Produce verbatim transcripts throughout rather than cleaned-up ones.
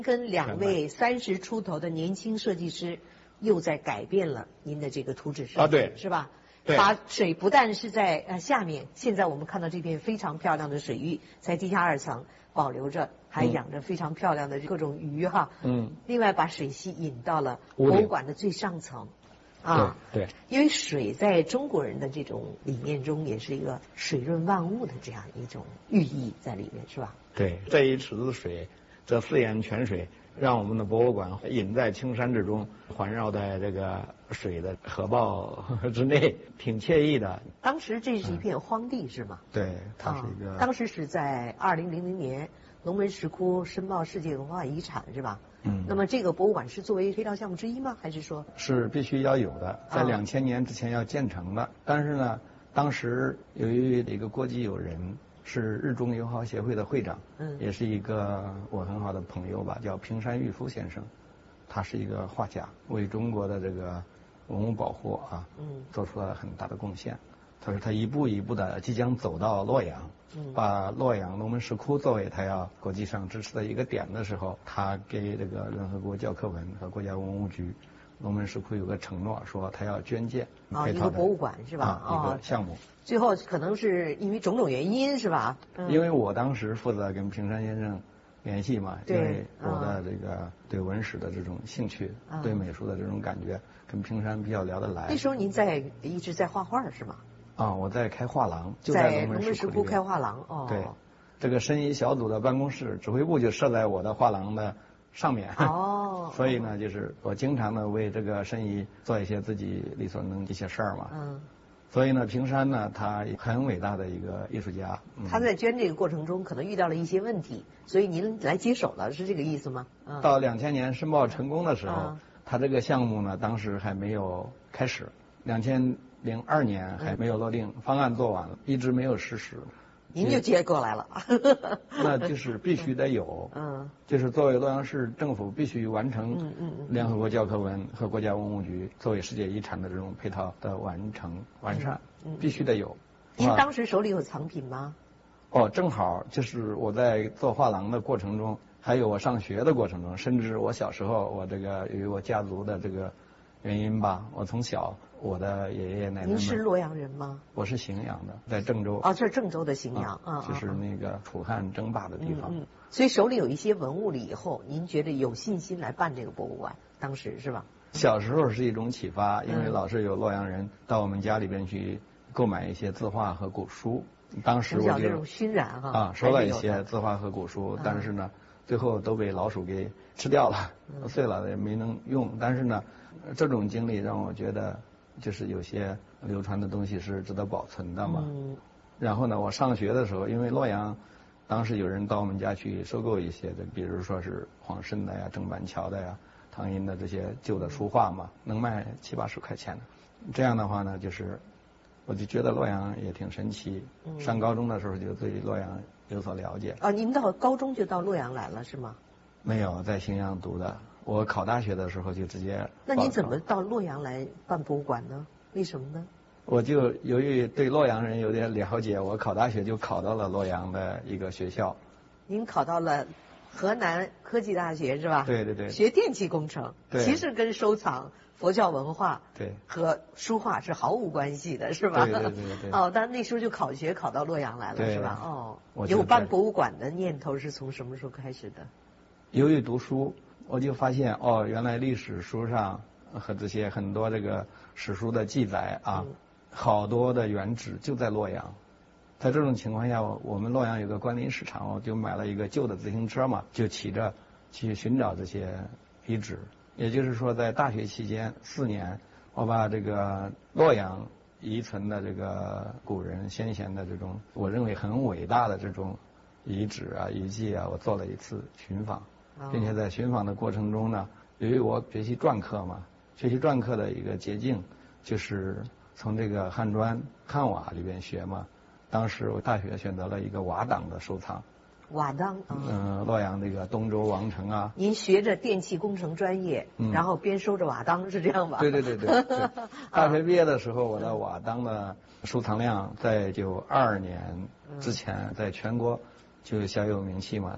跟两位三十出头的年轻设计师又在改变了您的这个图纸设计， 啊对， 是吧？ 对， 把水不但是在呃下面，现在我们看到这片非常漂亮的水域，在地下二层保留着，还养着非常漂亮的各种鱼哈。 嗯。 另外把水系引到了博物馆的最上层。啊， 对，对， 因为水在中国人的这种理念中，也是一个水润万物的这样一种寓意在里面，是吧？ 对，这一池子水，这四眼泉水，让我们的博物馆隐在青山之中，环绕在这个水的河抱之内，挺惬意的。 当时这是一片荒地，嗯、是吗？ 对，它是一个。 啊、当时是在二零零零年，龙门石窟申报世界文化遗产，是吧？ 嗯， 那么这个博物馆是作为配套项目之一吗？还是说是必须要有的，在两千年之前要建成的。但是呢，当时由于一个国际友人是日中友好协会的会长，嗯，也是一个我很好的朋友吧，叫平山玉夫先生，他是一个画家，为中国的这个文物保护啊，嗯，做出了很大的贡献。他说他一步一步的即将走到洛阳。把洛阳龙门石窟作为他要国际上支持的一个点的时候，他给这个联合国教科文和国家文物局龙门石窟有个承诺，说他要捐建啊一个博物馆是吧？ 啊，一个项目。 最后可能是因为种种原因是吧？ 嗯、因为我当时负责跟平山先生联系嘛，因为我的这个对文史的这种兴趣，啊、对美术的这种感觉，跟平山比较聊得来。 那时候您在一直在画画是吗？ 啊，我在开画廊，就在龙门石窟开画廊。哦， 对，这个申遗小组的办公室指挥部就设在我的画廊的上面。 哦， 所以呢，就是我经常的为这个申遗做一些自己力所能及一些事儿嘛。 嗯。 所以呢，平山呢，他很伟大的一个艺术家。 嗯、他在捐这个过程中可能遇到了一些问题，所以您来接手了，是这个意思吗？ 嗯、到两千年申报成功的时候， 嗯、 他这个项目呢，当时还没有开始。两千。零二年还没有落定，嗯、方案做完了，一直没有实施。 您就接过来了。 那就是必须得有，嗯，就是作为洛阳市政府必须完成，嗯嗯嗯，联合国教科文和国家文物局作为世界遗产的这种配套的完成完善，嗯、必须得有。 您当时手里有藏品吗？ 哦，正好就是我在做画廊的过程中，还有我上学的过程中，甚至我小时候，我这个由于我家族的这个原因吧，我从小。我的爷爷奶奶们。 您是洛阳人吗？ 我是荥阳的，在郑州。 哦，这是郑州的荥阳啊，就是那个楚汉争霸的地方。 嗯嗯。所以手里有一些文物了以后，您觉得有信心来办这个博物馆？当时是吧？ 小时候是一种启发，因为老是有洛阳人到我们家里边去购买一些字画和古书。当时我就这种熏染哈啊，收了一些字画和古书，但是呢，最后都被老鼠给吃掉了，碎了也没能用。但是呢，这种经历让我觉得。就是有些流传的东西是值得保存的嘛。嗯。然后呢，我上学的时候，因为洛阳，当时有人到我们家去收购一些的，比如说是黄慎的呀、郑板桥的呀、唐寅的这些旧的书画嘛，能卖七八十块钱的。这样的话呢，就是我就觉得洛阳也挺神奇。嗯。上高中的时候就对洛阳有所了解。 啊，您到高中就到洛阳来了是吗？ 没有，在荥阳读的。我考大学的时候就直接。 那你怎么到洛阳来办博物馆呢？为什么呢？ 我就由于对洛阳人有点了解，我考大学就考到了洛阳的一个学校。 您考到了河南科技大学是吧？ 对对对。 学电气工程， 对， 其实跟收藏佛教文化对和书画是毫无关系的，是吧？ 对对对对。 哦，但那时候就考学考到洛阳来了，是吧？哦。 我有办博物馆的念头是从什么时候开始的？ 由于读书。我就发现哦，原来历史书上和这些很多这个史书的记载啊，嗯、好多的原址就在洛阳。在这种情况下，我们洛阳有个关林市场，我就买了一个旧的自行车嘛，就骑着去寻找这些遗址。也就是说，在大学期间四年，我把这个洛阳遗存的这个古人先贤的这种我认为很伟大的这种遗址啊、遗迹啊，我做了一次寻访。并且在寻访的过程中呢，由于我学习篆刻嘛，学习篆刻的一个捷径就是从这个汉砖、汉瓦里边学嘛。当时我大学选择了一个瓦当的收藏。 瓦当啊。 嗯、呃，洛阳这个东周王城啊。 您学着电气工程专业，嗯、然后边收着瓦当，是这样吧？ 对对对对对。大学毕业的时候，我的瓦当的收藏量在九二年之前，在全国就小有名气嘛。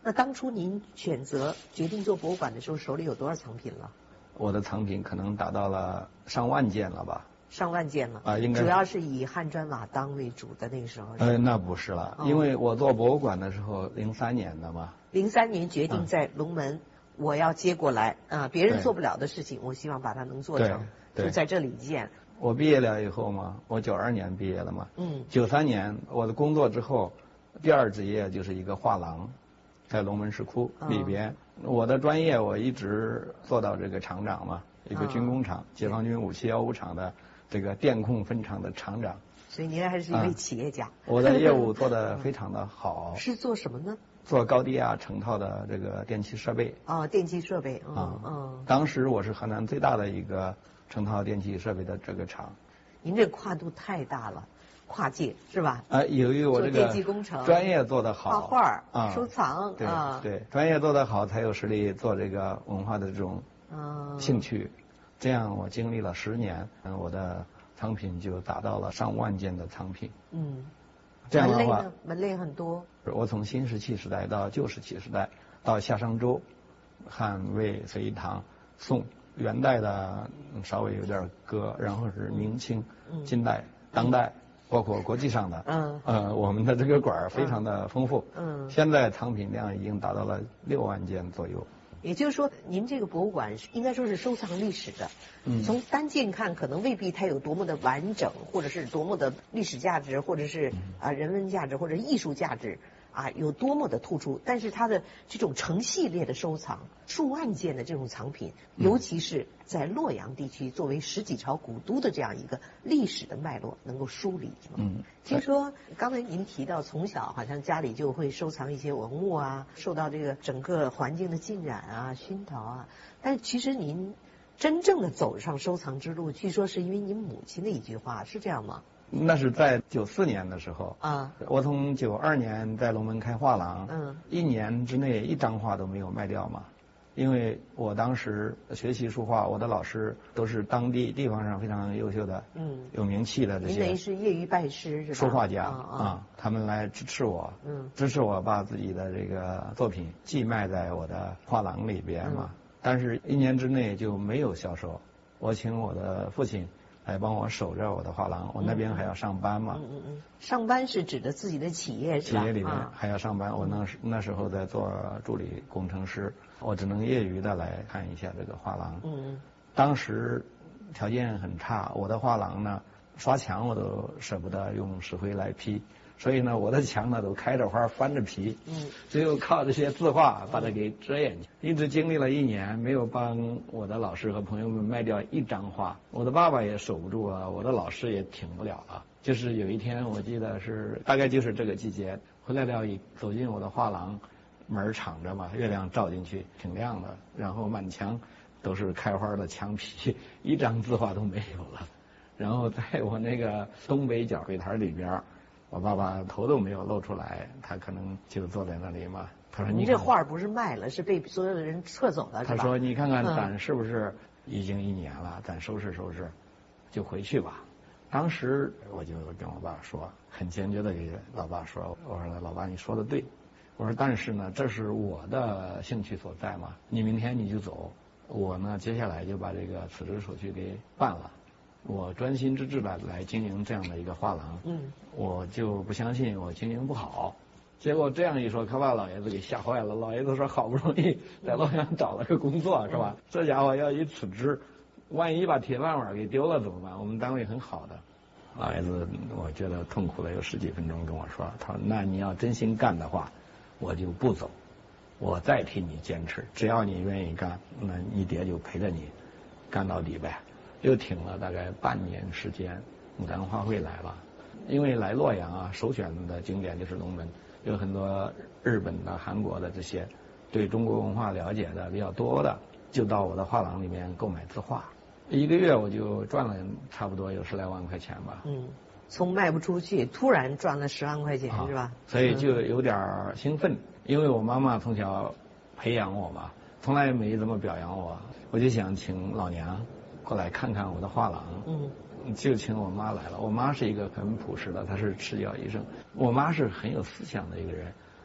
那当初您选择决定做博物馆的时候，手里有多少藏品了？ 我的藏品可能达到了上万件了吧？ 上万件了啊，应该主要是以汉砖瓦当为主的那个时候。 呃，那不是了， 哦、 因为我做博物馆的时候，零三年的嘛。 零三年决定在龙门，嗯、我要接过来啊，别人做不了的事情，我希望把它能做成，就在这里建。 我毕业了以后嘛，我九二年毕业了嘛， 嗯， 九三年我的工作之后，第二职业就是一个画廊，在龙门石窟里边。哦、我的专业我一直做到这个厂长嘛，一个军工厂，哦、解放军五七幺五厂的这个电控分厂的厂长。 所以您还是一位企业家。 嗯、我的业务做得非常的好。 是做什么呢？ 做高低压成套的这个电气设备。 哦，电气设备。嗯、 啊， 嗯。 当时我是河南最大的一个成套电气设备的这个厂。 您这跨度太大了，跨界是吧？ 啊，由于我这个电气工程专业做得好， 画画、 啊、 收藏对、 啊， 对，专业做得好，才有实力做这个文化的这种兴趣。嗯、这样我经历了十年，嗯，我的藏品就达到了上万件的藏品。 嗯， 这样的话， 门类呢？门类很多。 我从新石器时代到旧石器时代，到夏商周、汉魏隋唐宋。元代的稍微有点歌，然后是明清、近代、当代，包括国际上的，嗯，呃，我们的这个馆非常的丰富，嗯，现在藏品量已经达到了六万件左右。 也就是说，您这个博物馆应该说是收藏历史的，嗯，从单件看，可能未必它有多么的完整，或者是多么的历史价值，或者是啊人文价值，或者艺术价值。啊，有多么的突出，但是它的这种成系列的收藏，数万件的这种藏品，尤其是在洛阳地区作为十几朝古都的这样一个历史的脉络，能够梳理。嗯，听说刚才您提到，从小好像家里就会收藏一些文物啊，受到这个整个环境的浸染啊、熏陶啊，但是其实您真正的走上收藏之路，据说是因为您母亲的一句话，是这样吗？ 那是在九四年的时候啊， 我从九二年在龙门开画廊， 嗯， 一年之内一张画都没有卖掉嘛，因为我当时学习书画，我的老师都是当地地方上非常优秀的，嗯，有名气的这些。 您等于是业余拜师是吧？ 书画家啊、 啊, 啊，他们来支持我， 嗯， 支持我把自己的这个作品寄卖在我的画廊里边嘛，嗯、但是一年之内就没有销售，我请我的父亲。来帮我守着我的画廊，我那边还要上班嘛。 嗯嗯嗯。上班是指的自己的企业是吧？ 企业里面还要上班，啊、我那时那时候在做助理工程师，我只能业余的来看一下这个画廊。嗯嗯。当时条件很差，我的画廊呢，刷墙我都舍不得用石灰来批，所以呢，我的墙呢都开着花翻着皮，嗯，只有靠这些字画把它给遮掩去。一直经历了一年，没有帮我的老师和朋友们卖掉一张画，我的爸爸也守不住啊，我的老师也挺不了啊。就是有一天，我记得是大概就是这个季节，回来了一走进我的画廊，门敞着嘛，月亮照进去挺亮的，然后满墙都是开花的墙皮，一张字画都没有了。然后在我那个东北角柜台里边。我爸爸头都没有露出来，他可能就坐在那里嘛。他说：“ 你这画不是卖了，是被所有的人撤走了，是吧？” 他说：“你看看咱是不是已经一年了？咱收拾收拾，就回去吧。”当时我就跟我爸说，很坚决的给老爸说：“我说老爸，你说的对。我说但是呢，这是我的兴趣所在嘛。你明天你就走，我呢接下来就把这个辞职手续给办了。”我专心致志的来经营这样的一个画廊，嗯，我就不相信我经营不好。结果这样一说，可把老爷子给吓坏了。老爷子说：“好不容易在洛阳找了个工作，是吧？这家伙要一辞职，万一把铁饭碗给丢了怎么办？我们单位很好的。”老爷子，我觉得痛苦了有十几分钟，跟我说：“他说那你要真心干的话，我就不走，我再替你坚持，只要你愿意干，那你爹就陪着你干到底呗。”又停了大概半年时间，牡丹花卉来了，因为来洛阳啊，首选的景点就是龙门，有很多日本的、韩国的这些对中国文化了解的比较多的，就到我的画廊里面购买字画，一个月我就赚了差不多有十来万块钱吧。 嗯，从卖不出去，突然赚了十万块钱、啊、是吧？ 所以就有点兴奋，因为我妈妈从小培养我嘛，从来没怎么表扬我，我就想请老娘过来看看我的画廊，嗯，就请我妈来了。我妈是一个很朴实的，她是赤脚医生。我妈是很有思想的一个人，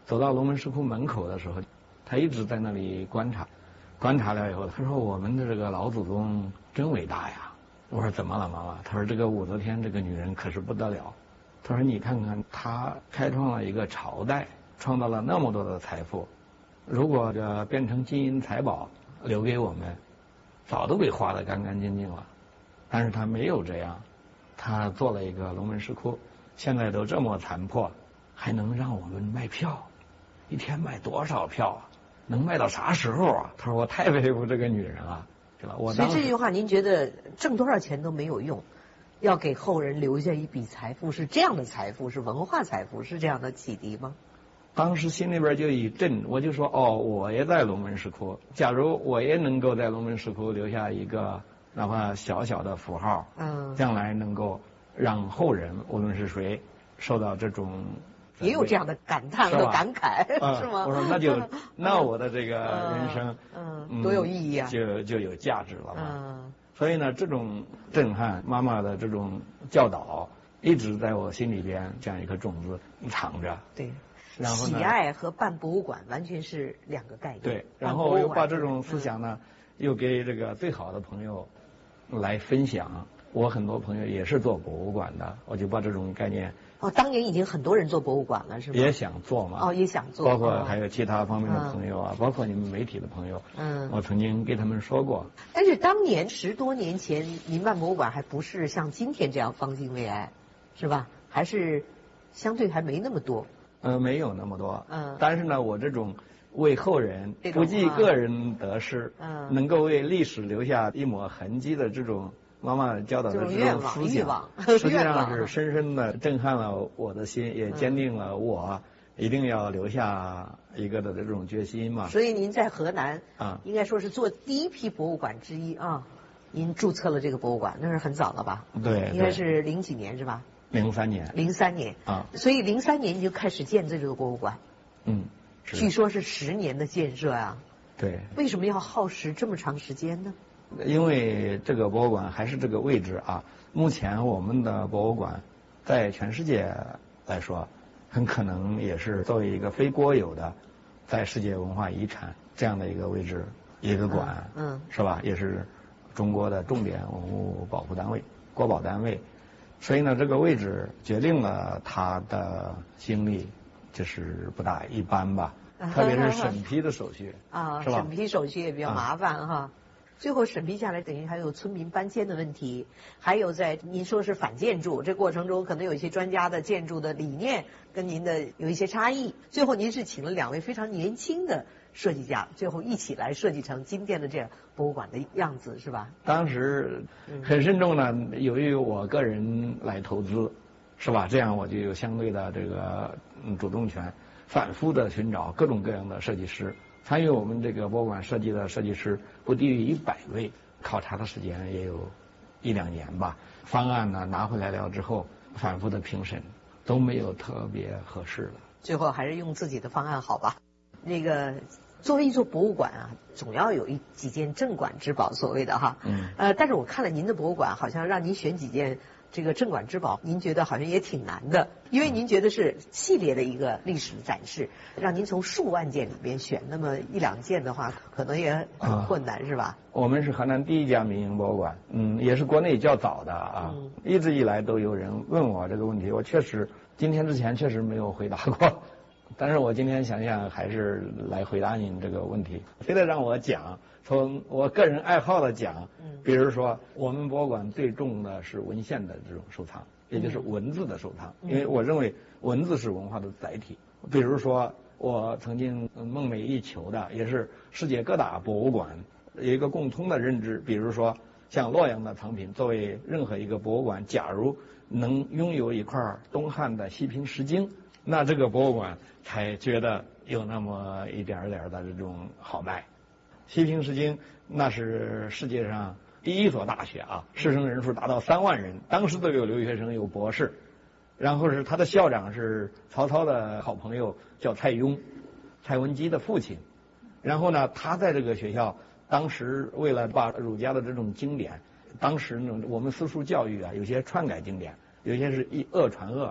走到龙门石窟门口的时候，他一直在那里观察，观察了以后，他说我们的这个老祖宗真伟大呀。我说怎么了，妈妈？他说这个武则天这个女人可是不得了。他说你看看，她开创了一个朝代，创造了那么多的财富，如果这变成金银财宝留给我们，早都被花得干干净净了。但是她没有这样，她做了一个龙门石窟，现在都这么残破，还能让我们卖票，一天卖多少票啊？能卖到啥时候啊？他说我太佩服这个女人了。我所以这句话您觉得挣多少钱都没有用，要给后人留下一笔财富，是这样的财富，是文化财富，是这样的启迪吗？ 当时心里边就一震，我就说哦，我也在龙门石窟，假如我也能够在龙门石窟留下一个哪怕小小的符号，嗯，将来能够让后人无论是谁受到这种。 也有这样的感叹和感慨，是, 啊、 是吗？ 我说那就那我的这个人生， 嗯，嗯多有意义啊， 就就有价值了嘛。 嗯， 所以呢，这种震撼，妈妈的这种教导，一直在我心里边这样一颗种子藏着。 对， 然后喜爱和办博物馆完全是两个概念。 对，然后又把这种思想呢，嗯、又给这个最好的朋友来分享。我很多朋友也是做博物馆的，我就把这种概念。 哦，当年已经很多人做博物馆了，是吗？ 也想做嘛。 哦，也想做。 包括还有其他方面的朋友啊，嗯、包括你们媒体的朋友。嗯。我曾经给他们说过。 但是当年十多年前，您办博物馆还不是像今天这样方兴未艾，是吧？还是相对还没那么多。 呃，没有那么多。嗯。但是呢，我这种为后人不计个人得失，嗯，能够为历史留下一抹痕迹的这种。妈妈教导的这种思想，实际上是深深的震撼了我的心，也坚定了我一定要留下一个的这种决心嘛。 所以您在河南啊，应该说是做第一批博物馆之一啊，您注册了这个博物馆，那是很早了吧？ 对， 应该是零几年是吧？ 零三年。 零三年啊，所以零三年你就开始建这个博物馆。 嗯， 据说是十年的建设啊。 对。 为什么要耗时这么长时间呢？ 因为这个博物馆还是这个位置啊，目前我们的博物馆在全世界来说，很可能也是作为一个非国有的，在世界文化遗产这样的一个位置一个馆，嗯，嗯是吧？也是中国的重点文物保护单位、国保单位，所以呢，这个位置决定了它的精力就是不大一般吧，特别是审批的手续啊， 是吧？ 审批手续也比较麻烦哈。最后审批下来，等于还有村民搬迁的问题，还有在您说是反建筑，这过程中可能有一些专家的建筑的理念跟您的有一些差异。最后您是请了两位非常年轻的设计家，最后一起来设计成今天的这样博物馆的样子，是吧？ 当时很慎重呢，由于我个人来投资，是吧？这样我就有相对的这个主动权，反复的寻找各种各样的设计师。参与我们这个博物馆设计的设计师不低于一百位，考察的时间也有一两年吧。方案呢拿回来了之后，反复的评审都没有特别合适的。 最后还是用自己的方案好吧？那个作为一座博物馆啊，总要有一几件镇馆之宝，所谓的哈。嗯。呃，但是我看了您的博物馆，好像让您选几件这个镇馆之宝，您觉得好像也挺难的，因为您觉得是系列的一个历史展示，让您从数万件里边选那么一两件的话，可能也很困难，啊、是吧？ 我们是河南第一家民营博物馆，嗯，也是国内较早的啊，嗯、一直以来都有人问我这个问题，我确实今天之前确实没有回答过，但是我今天想想还是来回答您这个问题，非得让我讲。从我个人爱好的讲，比如说我们博物馆最重的是文献的这种收藏，也就是文字的收藏，因为我认为文字是文化的载体。比如说我曾经梦寐以求的，也是世界各大博物馆有一个共通的认知，比如说像洛阳的藏品，作为任何一个博物馆，假如能拥有一块东汉的西平石经，那这个博物馆才觉得有那么一点点的这种好卖。西平石经那是世界上第一所大学啊，师生人数达到三万人，当时都有留学生，有博士。然后是他的校长是曹操的好朋友，叫蔡邕，蔡文姬的父亲。然后呢，他在这个学校，当时为了把儒家的这种经典，当时呢我们私塾教育啊，有些篡改经典，有些是一恶传恶，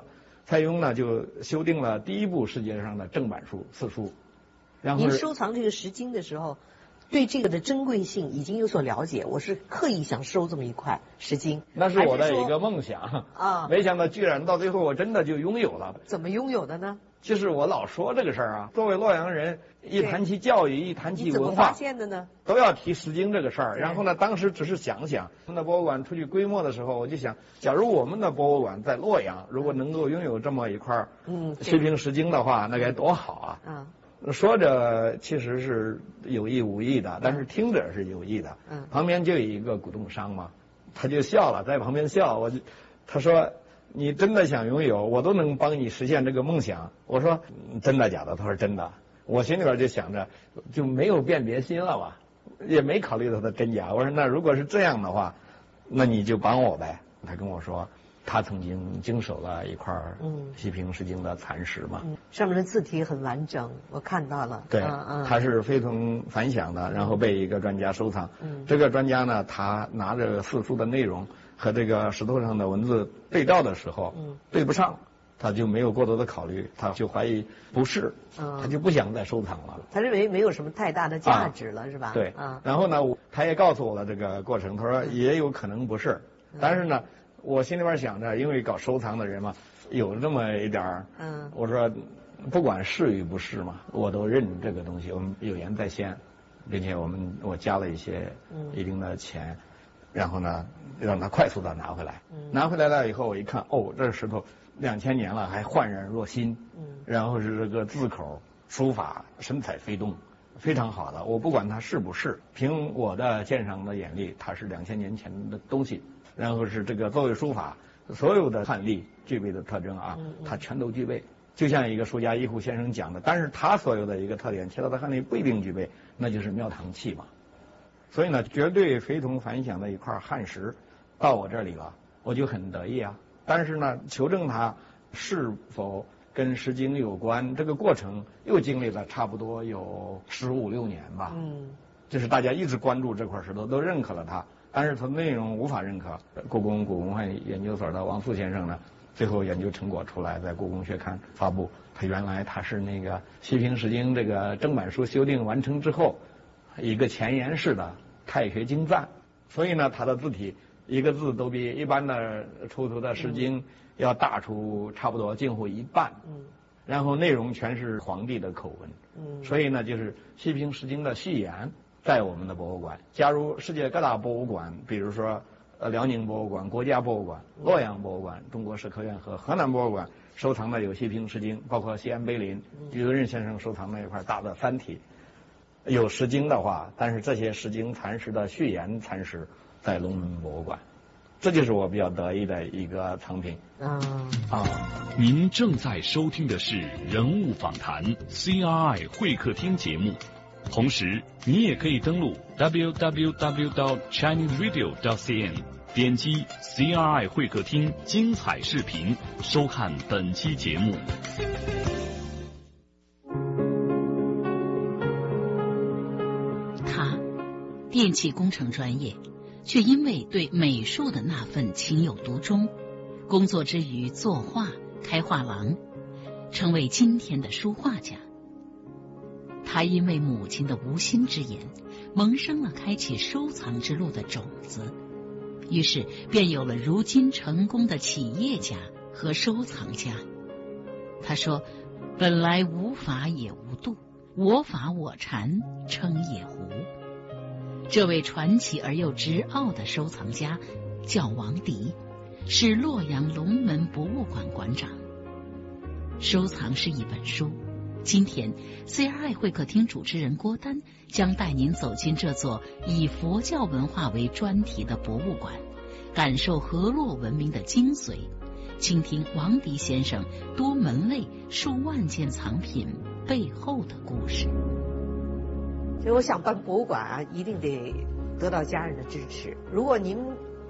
蔡邕呢就修订了第一部世界上的正版书四书。然后您收藏这个石经的时候，对这个的珍贵性已经有所了解。我是刻意想收这么一块石经， 那是我的一个梦想啊，没想到居然到最后我真的就拥有了。 怎么拥有的呢？ 就是我老说这个事儿啊，作为洛阳人，一谈起教育，一谈起文化， 你怎么发现的呢？ 都要提《诗经》这个事儿。然后呢，当时只是想想，我们的博物馆出去规模的时候，我就想，假如我们的博物馆在洛阳，如果能够拥有这么一块嗯《西平诗经》的话，那该多好啊！嗯，说着其实是有意无意的，但是听着是有意的。嗯，旁边就有一个古董商嘛，他就笑了，在旁边笑，我就他说。你真的想拥有，我都能帮你实现这个梦想。我说真的假的？他说真的。我心里边就想着，就没有辨别心了吧，也没考虑它的真假。我说那如果是这样的话，那你就帮我呗。他跟我说，他曾经经手了一块嗯《西平诗经》的残石嘛、嗯， 上面的字体很完整，我看到了。 对，嗯嗯、他是非同凡响的，然后被一个专家收藏。嗯，这个专家呢，他拿着四书的内容和这个石头上的文字对照的时候，嗯，对不上，他就没有过多的考虑，他就怀疑不是，嗯，他就不想再收藏了。 他认为没有什么太大的价值了，啊、是吧？ 对，啊，然后呢，他也告诉我了这个过程，他说也有可能不是，嗯、但是呢，我心里边想着，因为搞收藏的人嘛，有这么一点儿，嗯，我说不管是与不是嘛，我都认这个东西，我们有言在先，并且我们我加了一些一定的钱。嗯，然后呢，让他快速的拿回来。嗯、拿回来了以后，我一看，哦，这石头两千年了，还焕然若新。嗯，然后是这个字口、书法神采飞动，非常好的。我不管它是不是，凭我的鉴赏的眼力，它是两千年前的东西。然后是这个作为书法，所有的汉隶具备的特征啊，它全都具备。就像一个书家一户先生讲的，但是他所有的一个特点，其他的汉隶不一定具备，那就是庙堂气嘛。所以呢，绝对非同凡响的一块汉石到我这里了，我就很得意啊。但是呢，求证它是否跟《诗经》有关，这个过程又经历了差不多有十五六年吧。嗯，就是大家一直关注这块石头，都认可了它，但是它内容无法认可。故宫古文化研究所的王素先生呢，最后研究成果出来，在故宫学刊发布，他原来他是那个《西平诗经》这个正版书修订完成之后，一个前言式的太学精赞，所以呢，它的字体一个字都比一般的出土的《诗经》要大出差不多近乎一半。嗯，然后内容全是皇帝的口文。嗯，所以呢，就是《西平诗经》的序言在我们的博物馆。假如世界各大博物馆，比如说呃辽宁博物馆、国家博物馆、洛阳博物馆、中国社科院和河南博物馆收藏的有《西平诗经》，包括西安碑林于仁先生收藏的一块大的三体。有《诗经》的话，但是这些《诗经》残石的序言残石在龙门博物馆，这就是我比较得意的一个藏品。啊啊！ 您正在收听的是人物访谈 C R I 会客厅节目，同时你也可以登录 w w w 点 chinese radio 点 c n， 点击 C R I 会客厅精彩视频，收看本期节目。 电气工程专业，却因为对美术的那份情有独钟，工作之余作画、开画廊，成为今天的书画家。他因为母亲的无心之言，萌生了开启收藏之路的种子，于是便有了如今成功的企业家和收藏家。他说：“本来无法也无度，我法我禅，称也胡。”这位传奇而又直傲的收藏家叫王迪，是洛阳龙门博物馆馆长。收藏是一本书，今天 C R I 会客厅主持人郭丹将带您走进这座以佛教文化为专题的博物馆，感受河洛文明的精髓，倾听王迪先生多门类数万件藏品背后的故事。 所以我想办博物馆啊，一定得得到家人的支持。如果您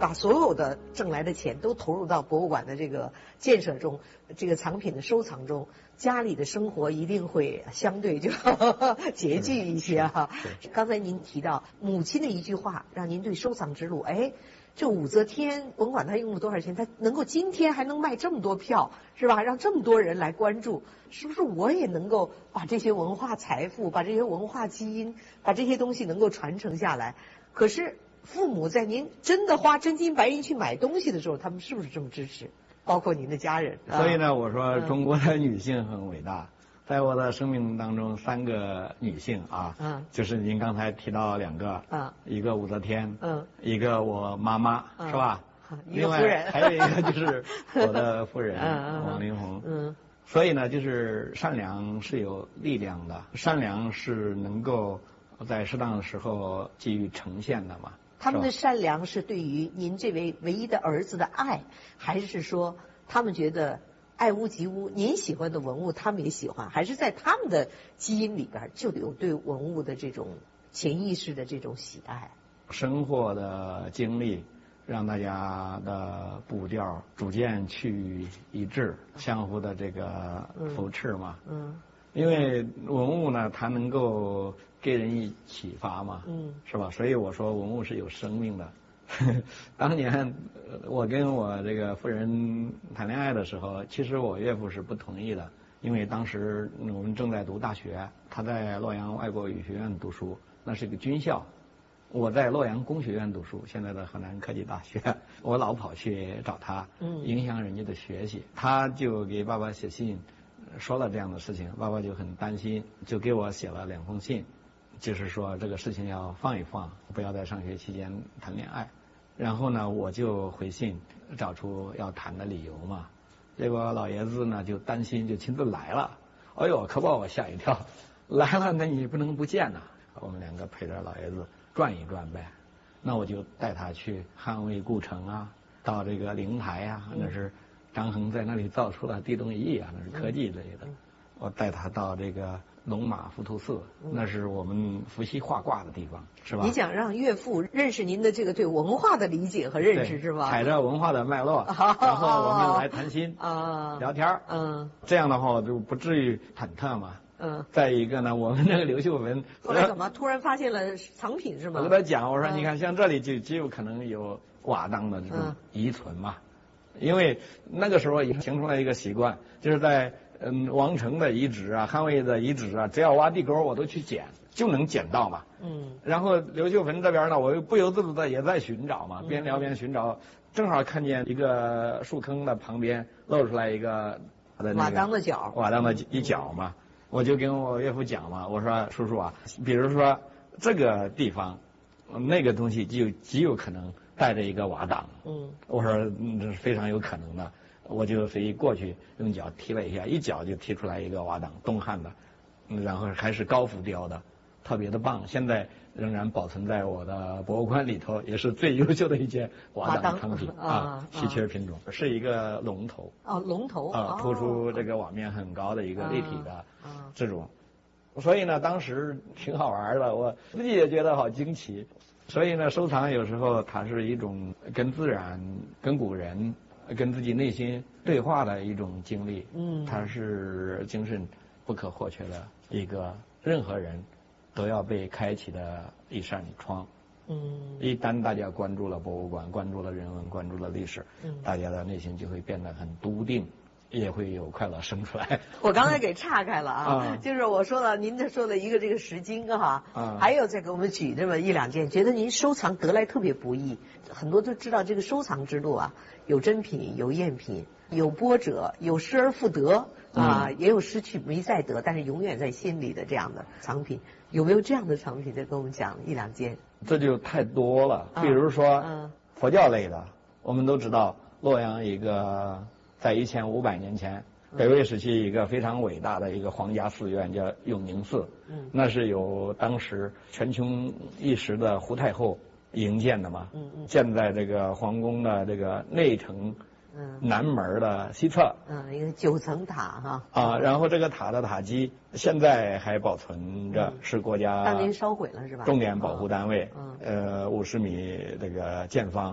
把所有的挣来的钱都投入到博物馆的这个建设中，这个藏品的收藏中，家里的生活一定会相对就拮据一些哈。刚才您提到母亲的一句话，让您对收藏之路，哎。这武则天甭管她用了多少钱，她能够今天还能卖这么多票，是吧？让这么多人来关注，是不是我也能够把这些文化财富、把这些文化基因、把这些东西能够传承下来？可是父母在您真的花真金白银去买东西的时候，他们是不是这么支持？包括您的家人。 所以呢，我说中国的女性很伟大。在我的生命当中，三个女性啊，嗯，就是您刚才提到两个，嗯，一个武则天，嗯，一个我妈妈，嗯、是吧？ 一个夫人， 还有一个就是我的夫人王林红，嗯，所以呢，就是善良是有力量的，善良是能够在适当的时候给予呈现的嘛。 他们的善良是对于您这位唯一的儿子的爱，还是说他们觉得？爱屋及乌，您喜欢的文物他们也喜欢，还是在他们的基因里边就有对文物的这种潜意识的这种喜爱？ 生活的经历让大家的步调逐渐趋于一致，相互的这个扶持嘛。嗯。嗯因为文物呢，它能够给人以启发嘛。嗯。是吧？所以我说文物是有生命的。当年我跟我这个夫人谈恋爱的时候，其实我岳父是不同意的，因为当时我们正在读大学，他在洛阳外国语学院读书，那是一个军校，我在洛阳工学院读书，现在的河南科技大学，我老跑去找他，影响人家的学习，他就给爸爸写信，说了这样的事情，爸爸就很担心，就给我写了两封信，就是说这个事情要放一放，不要在上学期间谈恋爱。然后呢，我就回信找出要谈的理由嘛。结果老爷子呢就担心，就亲自来了。哎呦，可把我吓一跳！来了，那你不能不见呐。我们两个陪着老爷子转一转呗。那我就带他去捍卫故城啊，到这个灵台啊，那是张衡在那里造出了地动仪啊，那是科技类的。我带他到这个龙马浮屠寺，那是我们伏羲画卦的地方，是吧？ 你想让岳父认识您的这个对文化的理解和认识，是吧？ 踩着文化的脉络，然后我们来谈心啊，聊天嗯，这样的话就不至于忐忑嘛。嗯。再一个呢，我们那个刘秀文后来怎么突然发现了藏品是吗？ 我跟他讲，我说你看，像这里就极有可能有瓦当的这种遗存嘛，因为那个时候已经形成了一个习惯，就是在。嗯，王城的遗址啊，汉魏的遗址啊，只要挖地沟我都去捡，就能捡到嘛。嗯。然后刘秀坟这边呢，我又不由自主的也在寻找嘛，边聊边寻找，正好看见一个树坑的旁边露出来一个的瓦当的角， 瓦当的一角嘛，我就跟我岳父讲嘛，我说叔叔啊，比如说这个地方，那个东西就极有可能带着一个瓦当。嗯。我说嗯，这是非常有可能的。我就随意过去用脚踢了一下，一脚就踢出来一个瓦当，东汉的，然后还是高浮雕的，特别的棒。现在仍然保存在我的博物馆里头，也是最优秀的一件瓦当藏品啊，稀缺品种，是一个龙头。 哦，龙头啊，突出这个网面很高的一个立体的这种。所以呢，当时挺好玩的，我自己也觉得好惊奇。所以呢，收藏有时候它是一种跟自然、跟古人。跟自己内心对话的一种经历，嗯，它是精神不可或缺的一个，任何人都要被开启的一扇窗。嗯，一旦大家关注了博物馆，关注了人文，关注了历史，嗯，大家的内心就会变得很笃定，也会有快乐生出来。 我刚才给岔开了啊，嗯、就是我说了，您这说的一个这个石经哈，嗯、还有再给我们举这么一两件，觉得您收藏得来特别不易。很多都知道这个收藏之路啊，有珍品，有赝品，有波折，有失而复得啊、嗯，也有失去没再得，但是永远在心里的这样的藏品。有没有这样的藏品？再跟我们讲一两件。 这就太多了，比如说、嗯、佛教类的，我们都知道洛阳一个在一千五百年前北魏时期一个非常伟大的一个皇家寺院叫永宁寺，嗯，那是由当时权穷一时的胡太后营建的嘛，嗯嗯，建在这个皇宫的这个内城，嗯，南门的西侧， 嗯，一个九层塔哈， 啊，然后这个塔的塔基现在还保存着，嗯、是国家当年烧毁了是吧？ 重点保护单位，嗯，呃，五十米这个见方，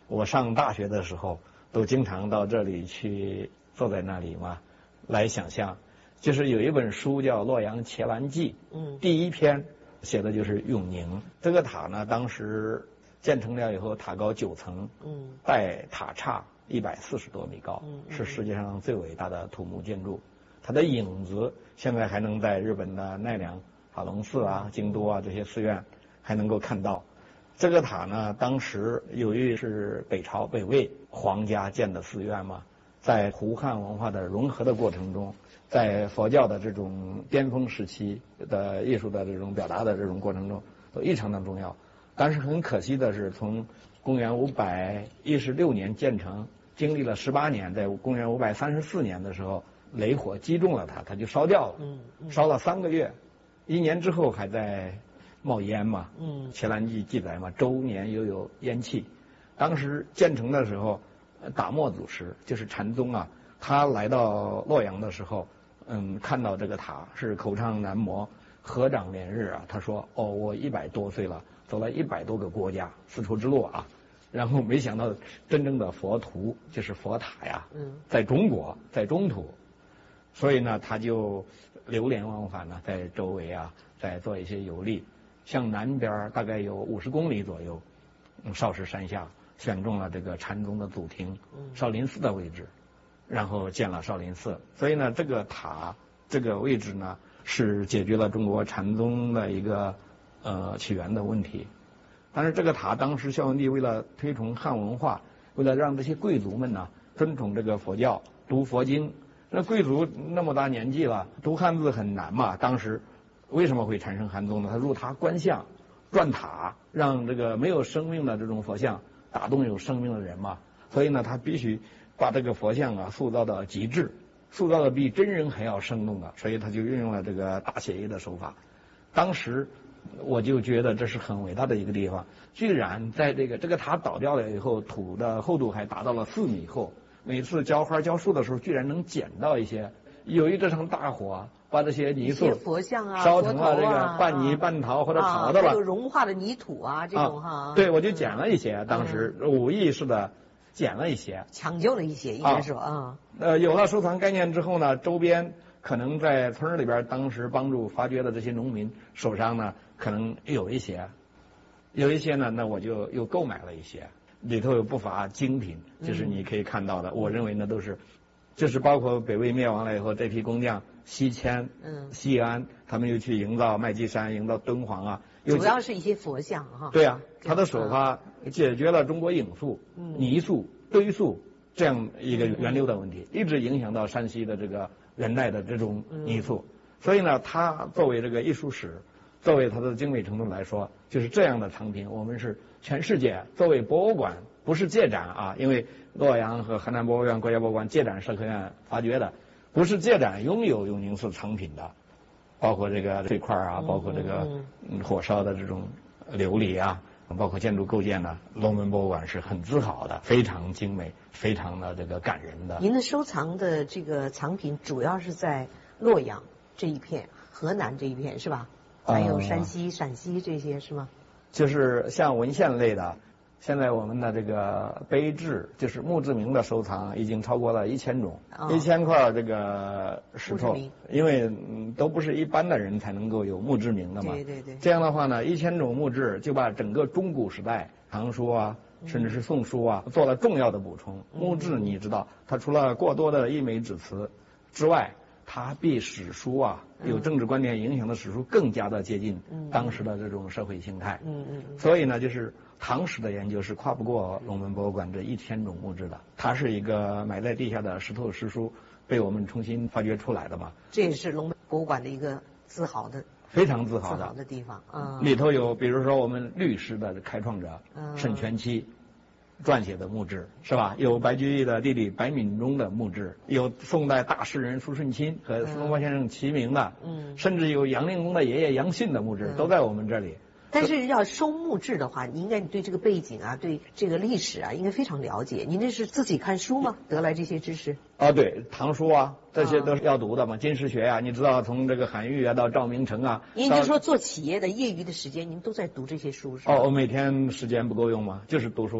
我上大学的时候都经常到这里去坐在那里嘛，来想象。就是有一本书叫《洛阳伽蓝记》，嗯，第一篇写的就是永宁这个塔呢，当时建成了以后，塔高九层，嗯，带塔刹一百四十多米高，嗯，是世界上最伟大的土木建筑。它的影子现在还能在日本的奈良、法隆寺啊、京都啊这些寺院还能够看到。这个塔呢，当时由于是北朝北魏皇家建的寺院嘛，在胡汉文化的融合的过程中，在佛教的这种巅峰时期的艺术的这种表达的这种过程中，都异常的重要。但是很可惜的是，从公元五百一十六年建成，经历了十八年，在公元五百三十四年的时候，雷火击中了它，它就烧掉了，嗯嗯、烧了三个月，一年之后还在冒烟嘛。嗯，《伽蓝记》记载嘛，周年犹有烟气。当时建成的时候，达摩祖师就是禅宗啊，他来到洛阳的时候，嗯，看到这个塔是口唱南摩，合掌连日啊。他说：“哦，我一百多岁了，走了一百多个国家，丝绸之路啊。”然后没想到真正的佛图就是佛塔呀，在中国，在中土，所以呢，他就流连忘返呢，在周围啊，在做一些游历。向南边大概有五十公里左右，嗯，少室山下选中了这个禅宗的祖庭少林寺的位置，然后建了少林寺。所以呢，这个塔这个位置呢，是解决了中国禅宗的一个呃起源的问题。但是这个塔当时孝文帝为了推崇汉文化，为了让这些贵族们呢尊崇这个佛教，读佛经。那贵族那么大年纪了，读汉字很难嘛。当时为什么会产生汉宗呢？他入塔观相，转塔，让这个没有生命的这种佛像打动有生命的人嘛。所以呢，他必须把这个佛像啊塑造到极致，塑造的比真人还要生动的。所以他就运用了这个大写意的手法。当时我就觉得这是很伟大的一个地方，居然在这个这个塔倒掉了以后，土的厚度还达到了四米厚。每次浇花浇树的时候，居然能捡到一些。有一这场大火，把这些泥塑佛像啊烧成了这个半泥半陶或者陶的了， 啊、这个融化的泥土啊，这种哈、 啊。对，我就捡了一些，嗯、当时无意识的捡了一些， 抢救了一些，应该说啊、 嗯。呃，有了收藏概念之后呢，周边可能在村里边，当时帮助发掘的这些农民手上呢，可能有一些，有一些呢，那我就又购买了一些，里头有不乏精品，就是你可以看到的，嗯、我认为呢都是。就是包括北魏灭亡了以后，这批工匠西迁、嗯、西安，他们又去营造麦积山、营造敦煌啊， 主要是一些佛像哈。 对啊，他的手法解决了中国影塑、嗯、泥塑、堆塑这样一个源流的问题，嗯、一直影响到山西的这个元代的这种泥塑。嗯、所以呢，它作为这个艺术史，作为它的精美程度来说，就是这样的藏品，我们是全世界作为博物馆，不是借展啊，因为洛阳和河南博物院、国家博物馆借展社科院发掘的，不是借展拥有永宁寺藏品的，包括这个这块啊，包括这个嗯火烧的这种琉璃啊，包括建筑构件呢，龙门博物馆是很自豪的，非常精美，非常的这个感人的。 您的收藏的这个藏品主要是在洛阳这一片、河南这一片是吧？还有山西、呃、陕西这些是吗？ 就是像文献类的。现在我们的这个碑志，就是墓志铭的收藏已经超过了一千种，一、哦、千块这个石头，因为、嗯、都不是一般的人才能够有墓志铭的嘛。 对对对。 这样的话呢，一千种墓志就把整个中古时代唐书啊，甚至是宋书啊，做了重要的补充。嗯、墓志你知道，它除了过多的溢美之词之外，它比史书啊有政治观点影响的史书更加的接近当时的这种社会形态。嗯嗯。所以呢，就是唐史的研究是跨不过龙门博物馆这一千种墓志的，它是一个埋在地下的石头石书，被我们重新发掘出来的嘛。 这也是龙门博物馆的一个自豪的、 非常自豪的、 自豪的地方。嗯。 里头有，比如说我们律师的开创者沈佺期撰写的墓志，是吧？有白居易的弟弟白敏中的墓志，有宋代大诗人苏舜钦和苏东坡先生齐名的，嗯，甚至有杨令公的爷爷杨信的墓志，都在我们这里。 但是要收墓志的话，你应该对这个背景啊，对这个历史啊，应该非常了解。您这是自己看书吗？得来这些知识？ 啊，对，唐书啊，这些都是要读的嘛。金石学啊，你知道从这个韩愈啊到赵明诚啊。 您就说做企业的业余的时间，您都在读这些书是吧？ 哦，我每天时间不够用嘛，就是读书啊。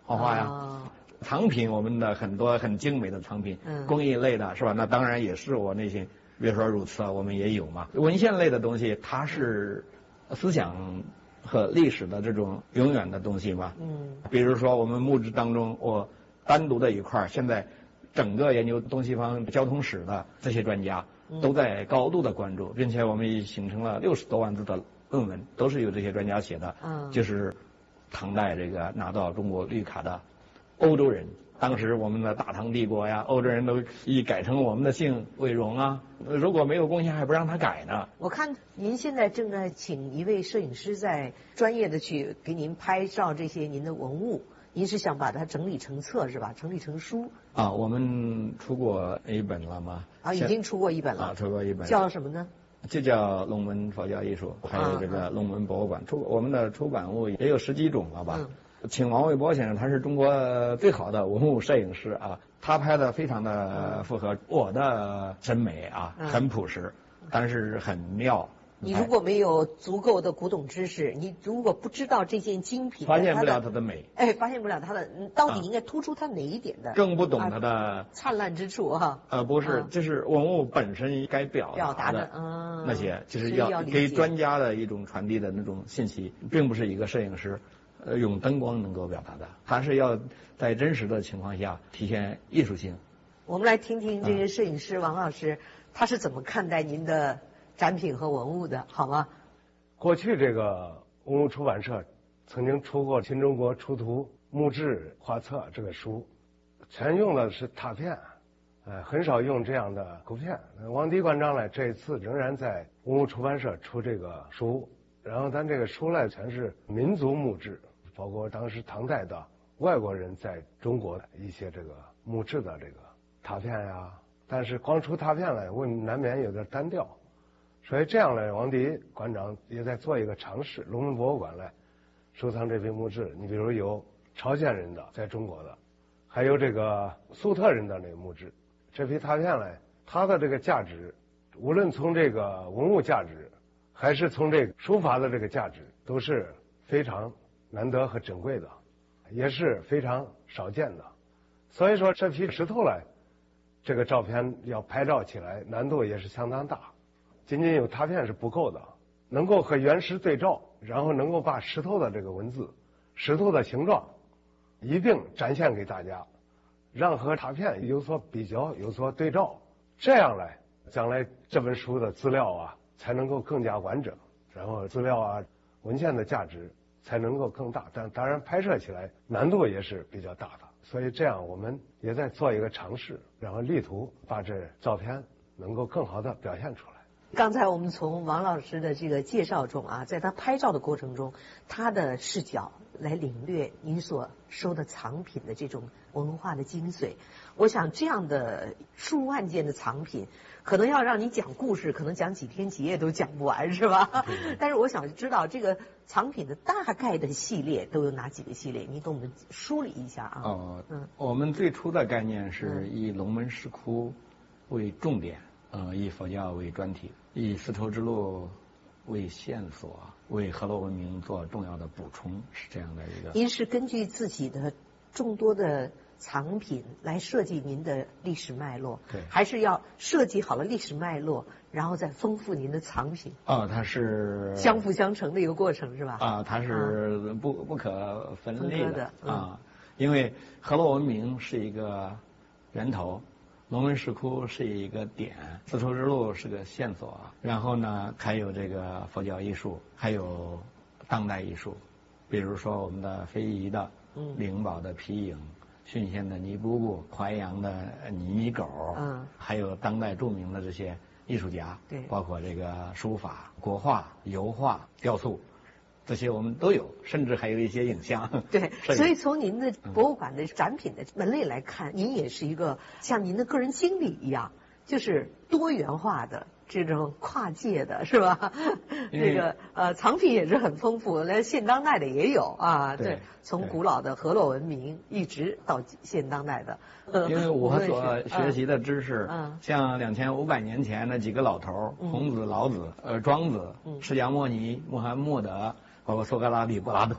画画呀。 哦藏品，我们的很多很精美的藏品， 嗯工艺类的是吧？那当然也是我那些，比如说汝瓷啊，我们也有嘛。文献类的东西，它是思想和历史的这种永远的东西嘛。 嗯， 比如说我们木质当中，我单独的一块，现在整个研究东西方交通史的这些专家都在高度的关注，并且我们已形成了六十多万字的论文，都是由这些专家写的。 嗯， 就是唐代这个拿到中国绿卡的欧洲人，当时我们的大唐帝国呀，欧洲人都以改成我们的姓为荣啊。如果没有贡献，还不让他改呢。 我看您现在正在请一位摄影师在专业的去给您拍照这些您的文物，您是想把它整理成册是吧？整理成书啊，我们出过一本了吗？ 啊，已经出过一本了。 啊，出过一本。 叫什么呢？ 就叫龙门佛教艺术，还有这个龙门博物馆。出我们的出版物也有十几种了吧？ 嗯请王卫波先生，他是中国最好的文物摄影师啊，他拍的非常的符合我的审美啊，很朴实，但是很妙。 你如果没有足够的古董知识，你如果不知道这件精品， 发现不了它的美， 哎，发现不了它的到底应该突出它哪一点的， 更不懂它的、 啊、灿烂之处哈。 呃，不是，这、就是文物本身该表表达的嗯那些，就是要给专家的一种传递的那种信息，并不是一个摄影师。呃，用灯光能够表达的，它是要在真实的情况下体现艺术性。 我们来听听这个摄影师王老师，他是怎么看待您的展品和文物的，好吗？ 过去这个文物出版社曾经出过《新中国出土木质画册》这个书，全用的是拓片，呃，很少用这样的勾片。王迪馆长呢，这一次仍然在文物出版社出这个书。然后咱这个书呢，全是民族木质，包括当时唐代的外国人在中国的一些这个木质的这个拓片呀。但是光出拓片来，我难免有点单调，所以这样呢，王迪馆长也在做一个尝试，龙门博物馆来收藏这批木质。你比如有朝鲜人的，在中国的，还有这个粟特人的那个木质，这批拓片呢，它的这个价值，无论从这个文物价值，还是从这个书法的这个价值，都是非常难得和珍贵的，也是非常少见的。所以说这批石头来，这个照片要拍照起来难度也是相当大，仅仅有拓片是不够的，能够和原石对照，然后能够把石头的这个文字、石头的形状一并展现给大家，让和拓片有所比较、有所对照，这样来将来这本书的资料啊才能够更加完整，然后资料啊文献的价值才能够更大，但当然拍摄起来难度也是比较大的，所以这样我们也在做一个尝试，然后力图把这照片能够更好的表现出来。 刚才我们从王老师的这个介绍中啊，在他拍照的过程中，他的视角来领略您所收的藏品的这种文化的精髓。我想这样的数万件的藏品，可能要让你讲故事，可能讲几天几夜都讲不完，是吧？但是我想知道这个藏品的大概的系列都有哪几个系列？你给我们梳理一下啊。 哦，嗯，我们最初的概念是以龙门石窟为重点。呃，以佛教为专题，以丝绸之路为线索，为河洛文明做重要的补充，是这样的一个。 您是根据自己的众多的藏品来设计您的历史脉络， 对， 还是要设计好了历史脉络，然后再丰富您的藏品？ 哦，它是相辅相成的一个过程，是吧？ 啊，它是不不可分离的, 的嗯、 啊，因为河洛文明是一个源头。龙门石窟是一个点，丝绸之路是个线索，然后呢，还有这个佛教艺术，还有当代艺术，比如说我们的非遗的灵宝的皮影，浚县的泥布布，淮阳的泥泥狗，嗯，还有当代著名的这些艺术家， 对， 包括这个书法、国画、油画、雕塑。这些我们都有，甚至还有一些影像。 对，所以从您的博物馆的展品的门类来看，您也是一个像您的个人经历一样，就是多元化的这种跨界的，是吧？这个呃藏品也是很丰富，连现当代的也有啊。 对， 对从古老的河洛文明一直到现当代的。 因为我所学习的知识， 嗯， 像两千五百年前那几个老头， 嗯、 孔子、老子、呃庄子、释迦牟尼、穆罕默德。包括苏格拉底、柏拉图，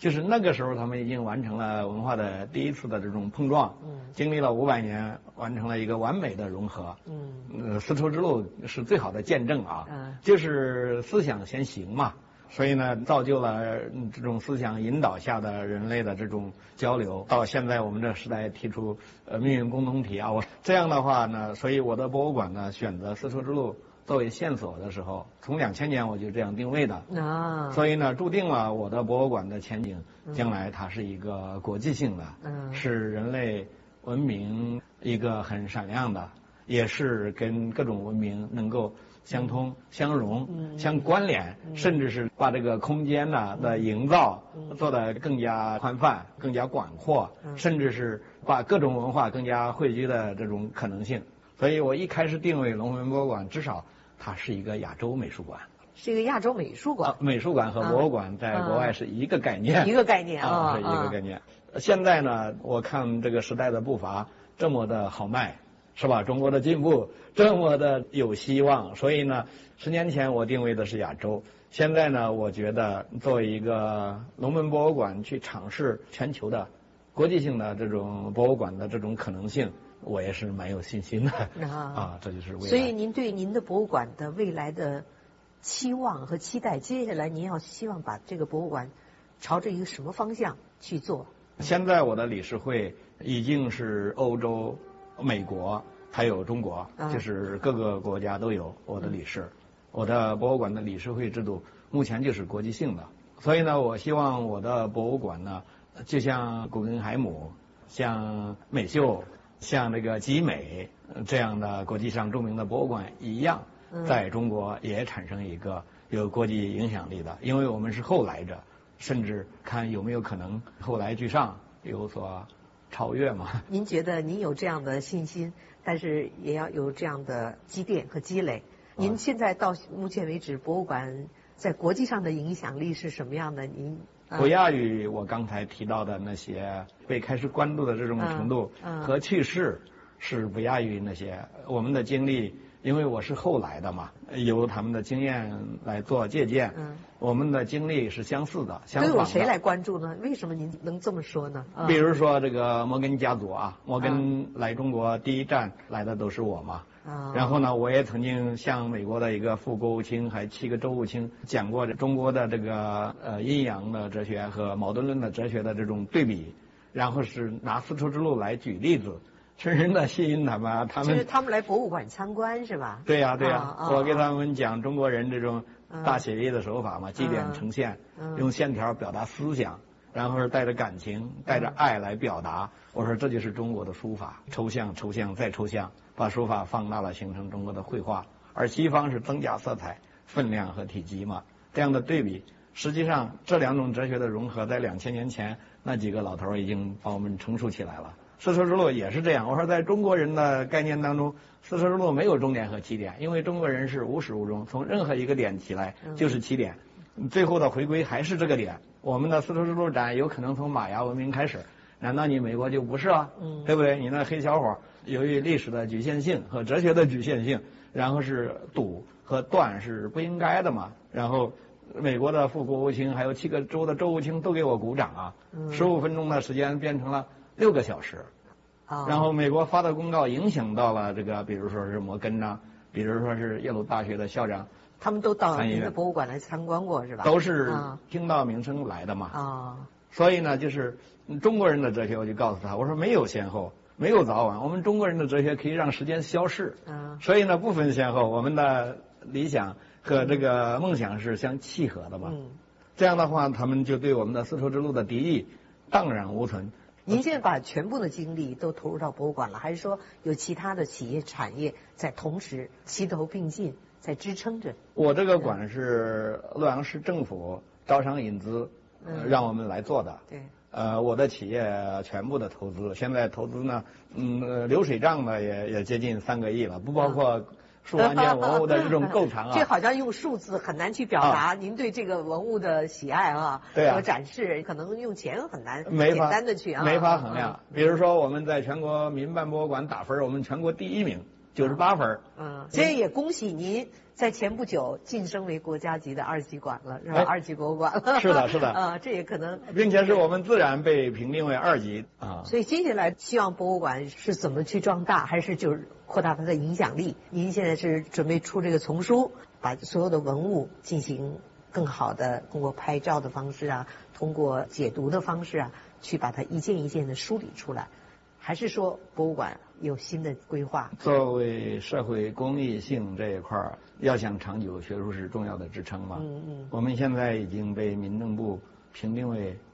就是那个时候他们已经完成了文化的第一次的这种碰撞，嗯，经历了五百年，完成了一个完美的融合，嗯，呃，丝绸之路是最好的见证啊，嗯，就是思想先行嘛。所以呢，造就了这种思想引导下的人类的这种交流。到现在我们这时代提出呃命运共同体啊，我这样的话呢，所以我的博物馆呢选择丝绸之路作为线索的时候，从两千年我就这样定位的啊。所以呢，注定了我的博物馆的前景，将来它是一个国际性的，嗯，是人类文明一个很闪亮的，也是跟各种文明能够相通、相融、嗯、相关联，嗯、甚至是把这个空间呢的营造做得更加宽泛、更加广阔，嗯、甚至是把各种文化更加汇聚的这种可能性。所以我一开始定位龙文博物馆，至少它是一个亚洲美术馆， 是一个亚洲美术馆。啊、 美术馆和博物馆在国外是一个概念， 嗯、一个概念啊，是一个概念。啊、现在呢，我看这个时代的步伐这么的豪迈。是吧？中国的进步这么的有希望，所以呢，十年前我定位的是亚洲，现在呢，我觉得作为一个龙门博物馆去尝试全球的国际性的这种博物馆的这种可能性，我也是蛮有信心的啊, 啊，这就是未来。 所以您对您的博物馆的未来的期望和期待，接下来您要希望把这个博物馆朝着一个什么方向去做？ 现在我的理事会已经是欧洲、美国还有中国，就是各个国家都有我的理事。我的博物馆的理事会制度目前就是国际性的，所以呢，我希望我的博物馆呢，就像古根海姆、像美秀、像这个集美这样的国际上著名的博物馆一样，在中国也产生一个有国际影响力的，因为我们是后来者，甚至看有没有可能后来居上，有所超越嘛。 您觉得您有这样的信心，但是也要有这样的积淀和积累。您现在到目前为止，博物馆在国际上的影响力是什么样的？您不亚于我刚才提到的那些被开始关注的这种程度和趋势，是不亚于那些我们的经历。因为我是后来的嘛，由他们的经验来做借鉴，嗯，我们的经历是相似的、相仿的。 都有谁来关注呢？为什么您能这么说呢？ 啊、比如说这个摩根家族啊，摩根来中国第一站来的都是我嘛。啊、然后呢，我也曾经向美国的一个副国务卿，还七个州务卿讲过中国的这个呃阴阳的哲学和矛盾论的哲学的这种对比，然后是拿丝绸之路来举例子。深深的吸引他们，他们就是他们来博物馆参观是吧？ 对呀、啊、对呀、啊，啊、我给他们讲中国人这种大写意的手法嘛，祭点呈现，嗯、用线条表达思想，然后是带着感情、带着爱来表达。我说这就是中国的书法，抽象、抽象再抽象，把书法放大了，形成中国的绘画。而西方是增加色彩、分量和体积嘛，这样的对比，实际上这两种哲学的融合，在两千年前那几个老头已经把我们成熟起来了。丝绸之路也是这样。我说，在中国人的概念当中，丝绸之路没有终点和起点，因为中国人是无始无终，从任何一个点起来就是起点，最后的回归还是这个点。我们的丝绸之路展有可能从玛雅文明开始，难道你美国就不是啊？嗯，对不对？你那黑小伙由于历史的局限性和哲学的局限性，然后是堵和断是不应该的嘛。然后美国的副国务卿还有七个州的州务卿都给我鼓掌啊，十五分钟的时间变成了六个小时，然后美国发的公告影响到了这个，比如说是摩根呐、啊，比如说是耶鲁大学的校长， 他们都到您的博物馆来参观过是吧？ 都是听到名声来的嘛。啊，所以呢，就是中国人的哲学，我就告诉他，我说没有先后，没有早晚，我们中国人的哲学可以让时间消逝。嗯，所以呢，不分先后，我们的理想和这个梦想是相契合的嘛。嗯，这样的话，他们就对我们的丝绸之路的敌意荡然无存。 您现在把全部的精力都投入到博物馆了，还是说有其他的企业产业在同时齐头并进，在支撑着？ 我这个馆是洛阳市政府招商引资，呃、让我们来做的。对。呃，我的企业全部的投资，现在投资呢，嗯，流水账呢也也接近三个亿了，不包括数万件文物的这种构藏啊。 这好像用数字很难去表达您对这个文物的喜爱啊， 对啊， 和展示，可能用钱很难没简单的去啊， 没法衡量。比如说我们在全国民办博物馆打分，我们全国第一名。 九十八分。 嗯，所以也恭喜您在前不久晋升为国家级的二级馆了，是吧？ 哎、 二级博物馆了。 是的，是的。 啊，这也可能， 并且是我们自然被评定为二级啊。 所以接下来希望博物馆是怎么去壮大，还是就是扩大它的影响力？您现在是准备出这个丛书，把所有的文物进行更好的通过拍照的方式啊，通过解读的方式啊，去把它一件一件的梳理出来，还是说博物馆有新的规划？ 作为社会公益性这一块儿，要想长久，学术是重要的支撑嘛。嗯嗯。我们现在已经被民政部评定为